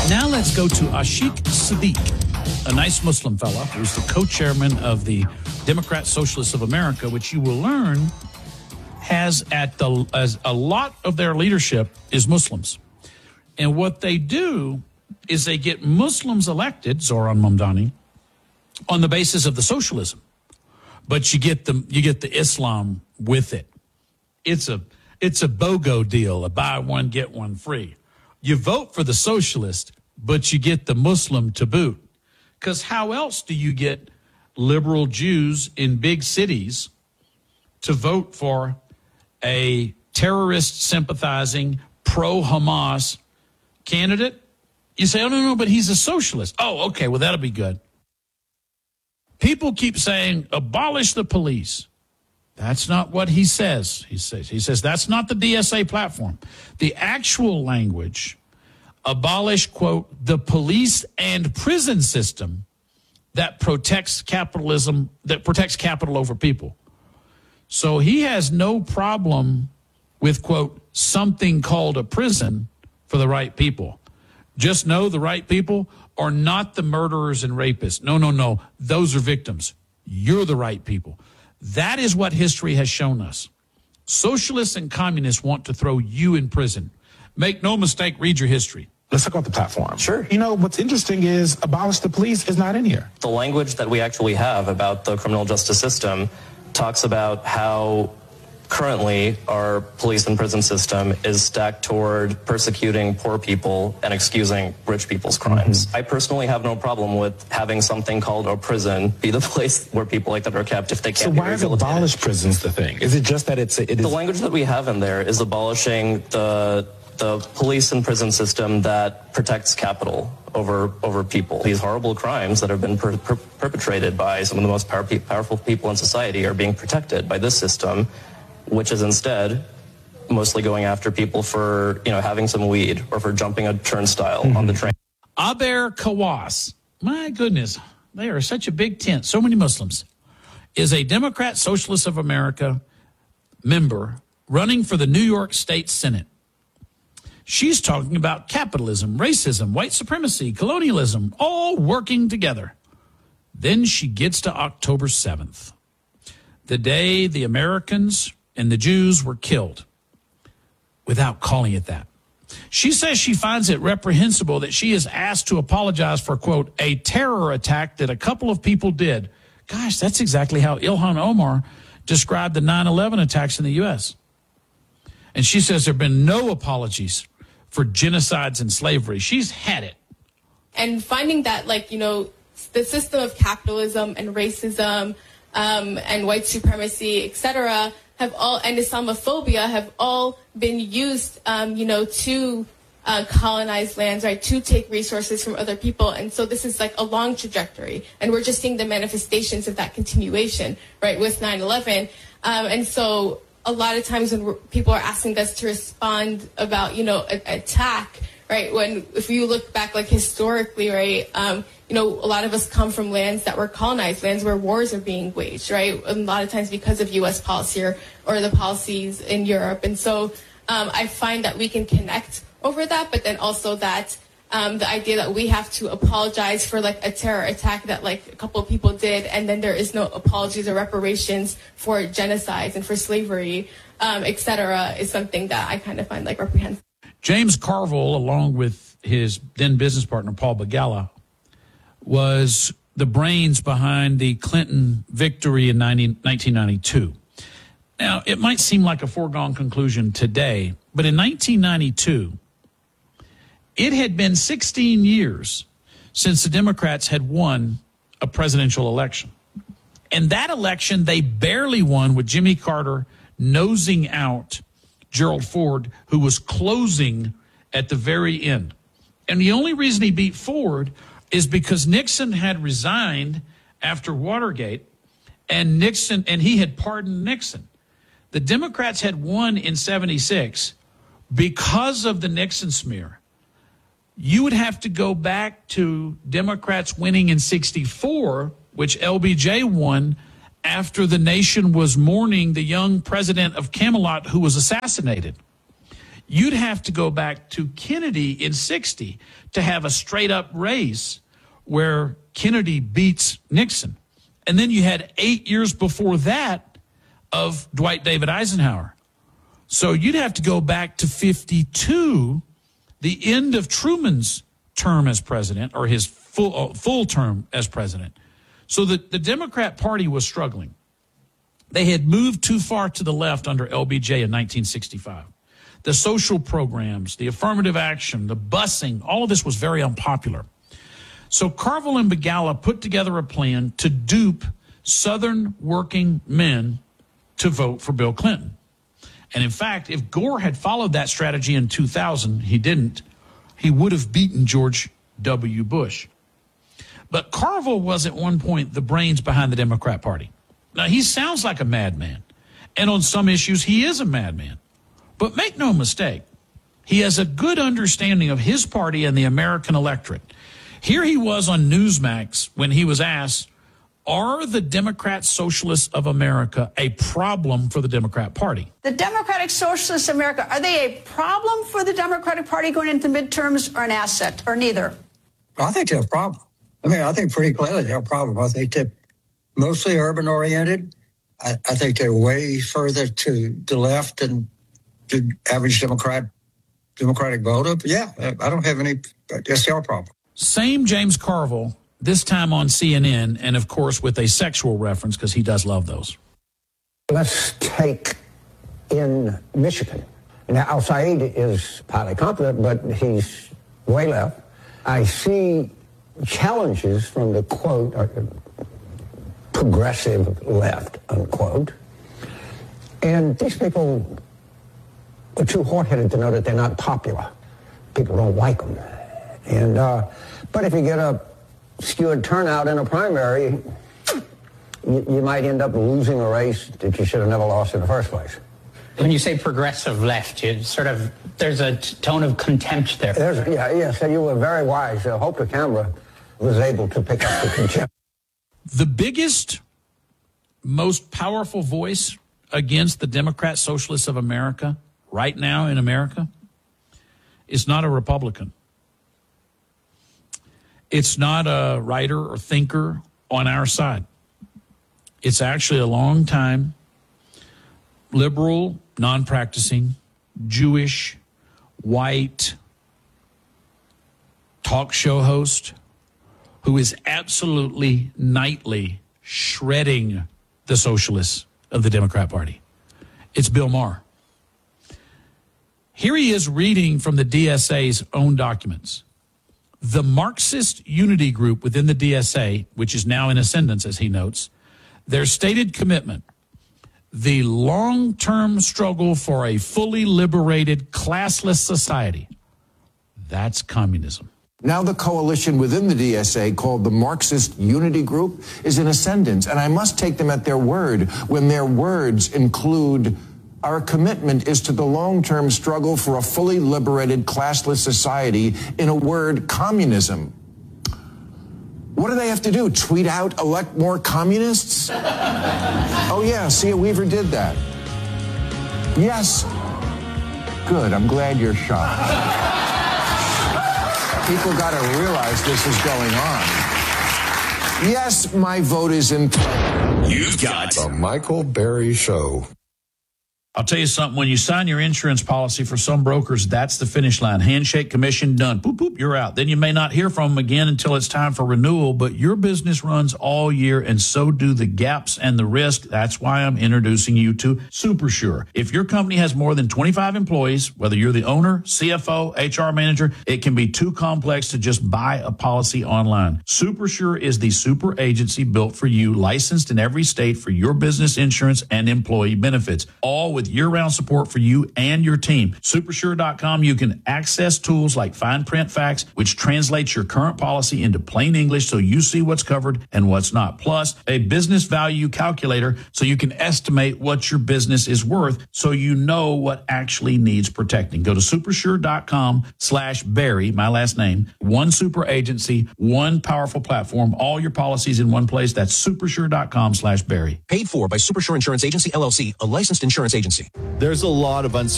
Now let's go to Ashik Siddiq, a nice Muslim fella who's the co-chairman of the Democrat Socialists of America, which you will learn has as a lot of their leadership is Muslims. And what they do is they get Muslims elected, Zoran Mamdani, on the basis of the socialism. But you get the Islam with it. It's a BOGO deal, a buy one, get one free. You vote for the socialist, but you get the Muslim to boot. Because how else do you get liberal Jews in big cities to vote for a terrorist sympathizing pro-Hamas candidate? You say, oh, no, but he's a socialist. Oh, okay, well, that'll be good. People keep saying, abolish the police. That's not what he says. He says that's not the DSA platform. The actual language, abolish, quote, the police and prison system that protects capitalism, that protects capital over people. So he has no problem with, quote, something called a prison for the right people. Just know the right people are not the murderers and rapists. No. Those are victims. You're the right people. That is what history has shown us. Socialists and communists want to throw you in prison. Make no mistake, read your history. Let's talk about the platform. Sure. You know, what's interesting is abolish the police is not in here. The language that we actually have about the criminal justice system talks about how currently our police and prison system is stacked toward persecuting poor people and excusing rich people's crimes. I personally have no problem with having something called a prison be the place where people like that are kept if they can't be rehabilitated. So why is abolish prisons the thing? Is it just that it is... The language that we have in there is abolishing the police and prison system that protects capital over people. These horrible crimes that have been perpetrated by some of the most powerful people in society are being protected by this system, which is instead mostly going after people for, having some weed or for jumping a turnstile on the train. Aber Kawas, my goodness, they are such a big tent, so many Muslims, is a Democrat Socialist of America member running for the New York State Senate. She's talking about capitalism, racism, white supremacy, colonialism, all working together. Then she gets to October 7th, the day the Americans and the Jews were killed, without calling it that. She says she finds it reprehensible that she is asked to apologize for, quote, a terror attack that a couple of people did. Gosh, that's exactly how Ilhan Omar described the 9/11 attacks in the U.S. And she says there have been no apologies for genocides and slavery. She's had it. And finding that, the system of capitalism and racism and white supremacy, et cetera, and Islamophobia have all been used, to colonize lands, right, to take resources from other people. And so this is like a long trajectory. And we're just seeing the manifestations of that continuation, right, with 9/11. And so a lot of times when people are asking us to respond about, an attack, right, if you look back, historically, right, a lot of us come from lands that were colonized, lands where wars are being waged, right? A lot of times because of U.S. policy or the policies in Europe. And so I find that we can connect over that, but then also that the idea that we have to apologize for a terror attack that a couple of people did, and then there is no apologies or reparations for genocides and for slavery, et cetera, is something that I kind of find reprehensible. James Carville, along with his then business partner, Paul Begala, was the brains behind the Clinton victory in 1992. Now, it might seem like a foregone conclusion today, but in 1992, it had been 16 years since the Democrats had won a presidential election. And that election, they barely won with Jimmy Carter nosing out Gerald Ford, who was closing at the very end. And the only reason he beat Ford is because Nixon had resigned after Watergate, and he had pardoned Nixon. The Democrats had won in 76 because of the Nixon smear. You would have to go back to Democrats winning in 64, which LBJ won after the nation was mourning the young president of Camelot who was assassinated. You'd have to go back to Kennedy in 60 to have a straight up race where Kennedy beats Nixon. And then you had 8 years before that of Dwight David Eisenhower. So you'd have to go back to 52, the end of Truman's term as president, or his full term as president. So the Democrat Party was struggling. They had moved too far to the left under LBJ in 1965. The social programs, the affirmative action, the busing, all of this was very unpopular. So Carville and Begala put together a plan to dupe Southern working men to vote for Bill Clinton. And in fact, if Gore had followed that strategy in 2000, he didn't, he would have beaten George W. Bush. But Carville was at one point the brains behind the Democrat Party. Now, he sounds like a madman, and on some issues, he is a madman. But make no mistake, he has a good understanding of his party and the American electorate. Here he was on Newsmax when he was asked, are the Democrat Socialists of America a problem for the Democrat Party? The Democratic Socialists of America, are they a problem for the Democratic Party going into midterms, or an asset, or neither? I think they're a problem. I mean, I think pretty clearly they're a problem. I think they're mostly urban-oriented. I think they're way further to the left than the average Democratic voter. But yeah, I don't have any, yes, they're a problem. Same James Carville, this time on CNN, and of course with a sexual reference, because he does love those. Let's take in Michigan. Now, Al-Said is highly competent, but he's way left. I see challenges from the, quote, progressive left, unquote. And these people are too hard-headed to know that they're not popular. People don't like them. And but if you get a skewed turnout in a primary, you might end up losing a race that you should have never lost in the first place. When you say progressive left, you sort of, there's a tone of contempt there. So you were very wise. I hope the camera was able to pick up the contempt. The biggest, most powerful voice against the Democrat Socialists of America right now in America is not a Republican. It's not a writer or thinker on our side. It's actually a long-time liberal, non-practicing, Jewish, white talk show host who is absolutely nightly shredding the socialists of the Democrat Party. It's Bill Maher. Here he is reading from the DSA's own documents. The Marxist Unity Group within the DSA, which is now in ascendance, as he notes, their stated commitment, the long-term struggle for a fully liberated, classless society. That's communism. Now the coalition within the DSA, called the Marxist Unity Group, is in ascendance, and I must take them at their word when their words include, our commitment is to the long-term struggle for a fully liberated, classless society, in a word, communism. What do they have to do? Tweet out, elect more communists? Oh yeah, Sia Weaver did that. Yes. Good, I'm glad you're shocked. People got to realize this is going on. Yes, my vote is in. You've got the Michael Berry Show. I'll tell you something, when you sign your insurance policy for some brokers, that's the finish line. Handshake, commission, done. Boop, boop, you're out. Then you may not hear from them again until it's time for renewal, but your business runs all year, and so do the gaps and the risk. That's why I'm introducing you to SuperSure. If your company has more than 25 employees, whether you're the owner, CFO, HR manager, it can be too complex to just buy a policy online. SuperSure is the super agency built for you, licensed in every state for your business insurance and employee benefits, all with year-round support for you and your team. Supersure.com, you can access tools like Fine Print Facts, which translates your current policy into plain English so you see what's covered and what's not. Plus, a business value calculator so you can estimate what your business is worth so you know what actually needs protecting. Go to supersure.com/Barry, my last name. One super agency, one powerful platform, all your policies in one place. That's supersure.com/Barry. Paid for by Supersure Insurance Agency, LLC, a licensed insurance agency. There's a lot of uncertainty